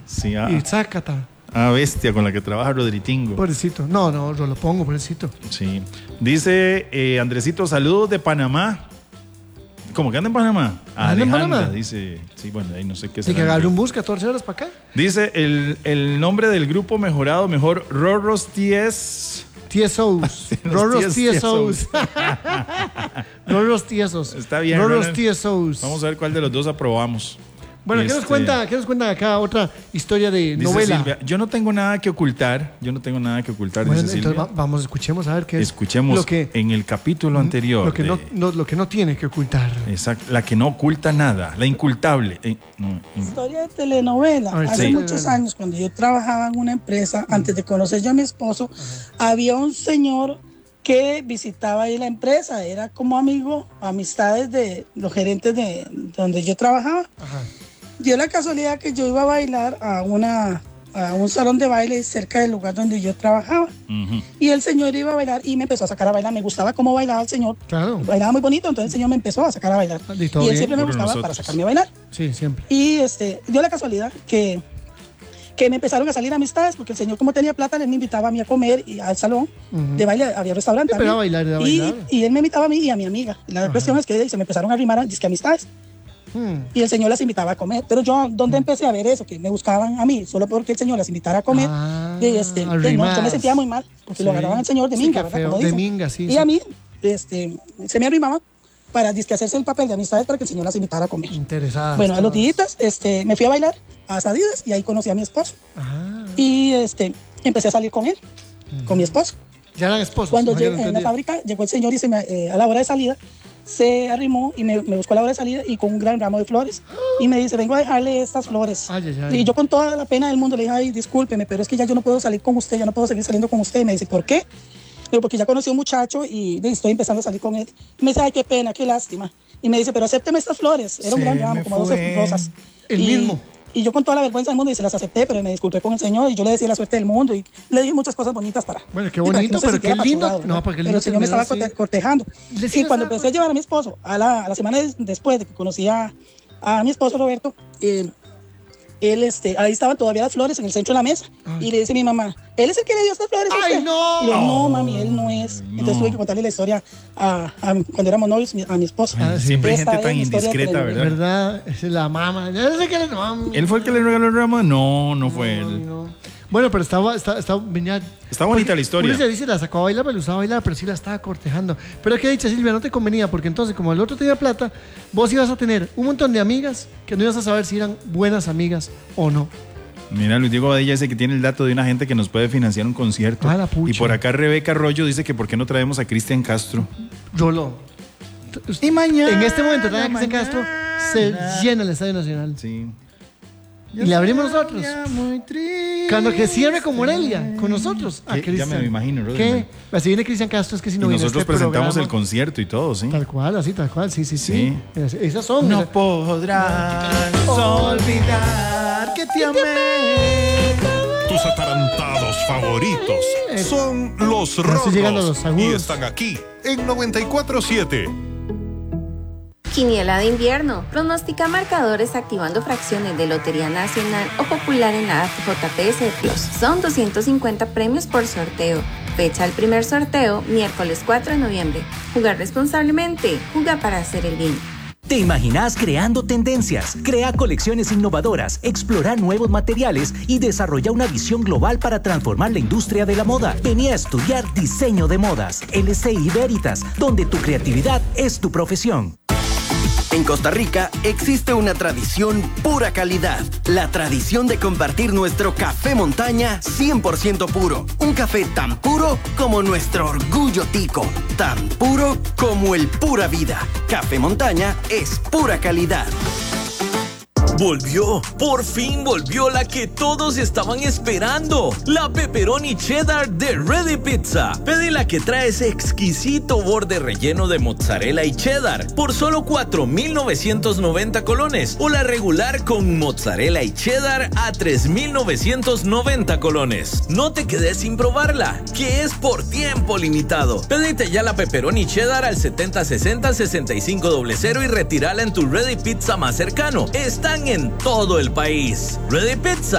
Sí, Y sácata. Bestia con la que trabaja Rodritingo. Pobrecito. No, yo lo pongo, pobrecito. Sí. Dice Andresito, saludos de Panamá. ¿Cómo que anda en Panamá? ¿Anda en Panamá? Dice, sí, bueno, ahí no sé qué Sí, que agarre un bus 14 horas para acá. Dice el nombre del grupo mejorado, mejor Rorros TS. TSOs. Rorros TSOs. Rorros TSOs. Está bien. Rorros TSOs. Vamos a ver cuál de los dos aprobamos. Bueno, ¿qué nos cuenta acá otra historia de dice novela? Silvia, yo no tengo nada que ocultar. Bueno, dice Silvia. Entonces vamos, escuchemos a ver qué es. Escuchemos lo que, en el capítulo anterior. Lo que no tiene que ocultar. Exacto, la que no oculta nada, la incultable. Historia de telenovela. Hace muchos años, cuando yo trabajaba en una empresa, antes de conocer yo a mi esposo, había un señor que visitaba ahí la empresa. Era como amigo, amistades de los gerentes de donde yo trabajaba. Ajá. Dio la casualidad que yo iba a bailar a un salón de baile cerca del lugar donde yo trabajaba. Uh-huh. Y el señor iba a bailar y me empezó a sacar a bailar. Me gustaba cómo bailaba el señor. Claro. Bailaba muy bonito, entonces el señor me empezó a sacar a bailar. Y él siempre me gustaba para sacarme a bailar. Sí, siempre. Y dio la casualidad que me empezaron a salir amistades, porque el señor, como tenía plata, él me invitaba a mí a comer y al salón de baile, había restaurante. Pero a bailar. Y él me invitaba a mí y a mi amiga. La cuestión es que se me empezaron a arrimar a disque amistades. Y el señor las invitaba a comer, pero yo ¿dónde empecé a ver eso? Que me buscaban a mí solo porque el señor las invitara a comer. Yo me sentía muy mal porque lo agarraban al señor de minga, ¿verdad? Como de minga, sí. Y a mí se me arrimaba para hacerse el papel de amistades para que el señor las invitara a comer. Interesada. Bueno, a los días me fui a bailar a Sadidas y ahí conocí a mi esposo. Y empecé a salir con él, con mi esposo. ¿Ya eran esposos? Cuando llegué en la fábrica, llegó el señor y a la hora de salida se arrimó y me buscó a la hora de salida y con un gran ramo de flores. Y me dice, vengo a dejarle estas flores. Y yo con toda la pena del mundo le dije, ay, discúlpeme, pero es que ya yo no puedo salir con usted, ya no puedo seguir saliendo con usted. Y me dice, ¿por qué? Digo, porque ya conocí a un muchacho y estoy empezando a salir con él. Y me dice, ay, qué pena, qué lástima. Y me dice, pero acépteme estas flores. Era un gran ramo, como 12 rosas. El mismo. Y yo con toda la vergüenza del mundo y se las acepté, pero me disculpé con el señor y yo le decía la suerte del mundo y le dije muchas cosas bonitas para... Bueno, qué bonito, pero qué lindo. No, porque el señor me estaba cortejando. Y cuando empecé a llevar a mi esposo, a la semana después de que conocí a mi esposo Roberto, ahí estaban todavía las flores en el centro de la mesa. Y le dice a mi mamá, ¿él es el que le dio estas flores? ¡Ay, no! Y yo, no, mami, él no es. Entonces tuve que contarle la historia cuando éramos novios a mi esposo. Siempre hay gente tan indiscreta, ¿verdad? ¿Verdad? Es la mamá. ¿Él fue el que le regaló el ramo? No fue él. No. Bueno, pero está bonita la historia. Uno se dice, la sacó a bailar, pero la usaba a bailar, pero sí la estaba cortejando. Pero ¿qué ha dicho Silvia? No te convenía, porque entonces, como el otro tenía plata, vos ibas a tener un montón de amigas que no ibas a saber si eran buenas amigas o no. Mira, Luis Diego Badilla dice que tiene el dato de una gente que nos puede financiar un concierto. La pucha. Y por acá Rebeca Arroyo dice que ¿por qué no traemos a Cristian Castro? Y mañana. En este momento, Cristian Castro se llena el Estadio Nacional. Sí. Y le abrimos nosotros. Cuando que cierre con Morelia, con nosotros. Ya me lo imagino, ¿no? ¿Qué? Si viene Cristian Castro, es que si no viene nosotros presentamos el concierto y todo, ¿sí? Tal cual, sí. Esas son. No podrás olvidar que te amé. Tus atarantados favoritos son los Rorros y están aquí en 94.7. Quiniela de invierno. Pronostica marcadores activando fracciones de Lotería Nacional o Popular en la JPS Plus. Son 250 premios por sorteo. Fecha del primer sorteo, miércoles 4 de noviembre. Jugar responsablemente. Juega para hacer el bien. ¿Te imaginas creando tendencias? Crea colecciones innovadoras, explora nuevos materiales y desarrolla una visión global para transformar la industria de la moda. Vení a estudiar diseño de modas. LCI Veritas, donde tu creatividad es tu profesión. En Costa Rica existe una tradición pura calidad. La tradición de compartir nuestro café montaña 100% puro. Un café tan puro como nuestro orgullo tico. Tan puro como el pura vida. Café montaña es pura calidad. Volvió, por fin volvió la que todos estaban esperando, la pepperoni cheddar de Ready Pizza. Pedí la que trae ese exquisito borde relleno de mozzarella y cheddar por solo 4.990 colones o la regular con mozzarella y cheddar a 3.990 colones. No te quedes sin probarla, que es por tiempo limitado. Pedite ya la pepperoni cheddar al 7060-6500 y retírala en tu Ready Pizza más cercano. Están en todo el país. Ready Pizza,